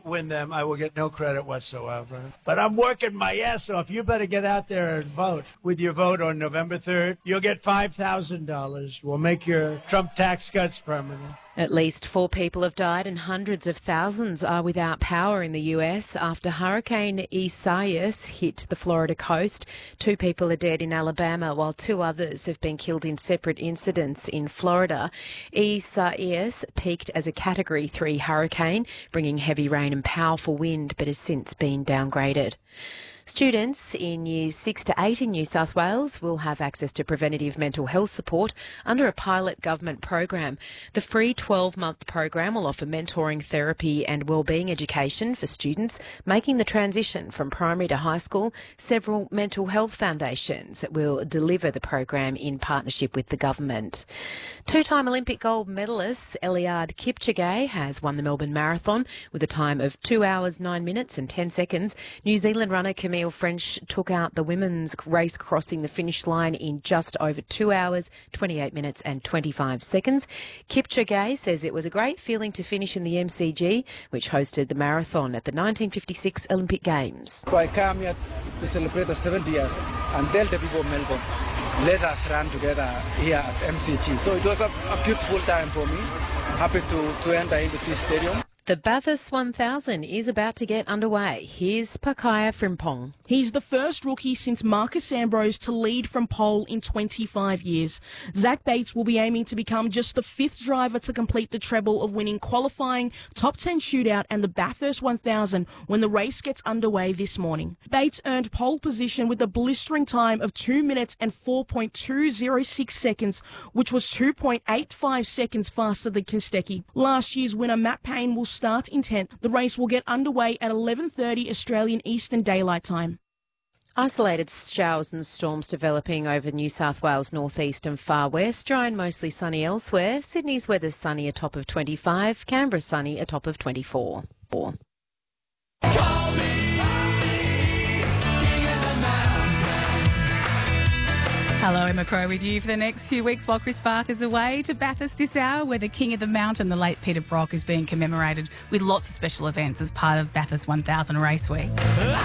win them, I will get no credit whatsoever. But I'm working my ass off. You better get out there and vote. With your vote on November 3rd, you'll get $5,000. We'll make your Trump tax cuts permanent. At least 4 people have died and hundreds of thousands are without power in the US after Hurricane Isaias hit the Florida coast. 2 people are dead in Alabama, while 2 others have been killed in separate incidents in Florida. Isaias peaked as a Category 3 hurricane, bringing heavy rain and powerful wind, but has since been downgraded. Students in Years 6 to 8 in New South Wales will have access to preventative mental health support under a pilot government program. The free 12-month program will offer mentoring, therapy and wellbeing education for students making the transition from primary to high school. Several mental health foundations will deliver the program in partnership with the government. 2-time Olympic gold medalist Eliud Kipchoge has won the Melbourne Marathon with a time of 2 hours, 9 minutes and 10 seconds. New Zealand runner Camille French took out the women's race, crossing the finish line in just over 2 hours, 28 minutes and 25 seconds. Kipchoge says it was a great feeling to finish in the MCG, which hosted the marathon at the 1956 Olympic Games. So I come here to celebrate the 70 years and tell the people of Melbourne, let us run together here at MCG. So it was a beautiful time for me. Happy to enter into this stadium. The Bathurst 1000 is about to get underway. Here's Pakaya Frimpong. He's the first rookie since Marcus Ambrose to lead from pole in 25 years. Zach Bates will be aiming to become just the 5th driver to complete the treble of winning qualifying, top 10 shootout and the Bathurst 1000 when the race gets underway this morning. Bates earned pole position with a blistering time of 2 minutes and 4.206 seconds, which was 2.85 seconds faster than Kostecki. Last year's winner Matt Payne will start in 10th. The race will get underway at 11:30 Australian Eastern Daylight Time. Isolated showers and storms developing over New South Wales northeast and far west. Dry and mostly sunny elsewhere. Sydney's weather sunny, a top of 25. Canberra sunny, a top of 24. Hello, Emma Crow with you for the next few weeks while Chris Bark is away. To Bathurst this hour, where the King of the Mountain, the late Peter Brock, is being commemorated with lots of special events as part of Bathurst 1000 Race Week.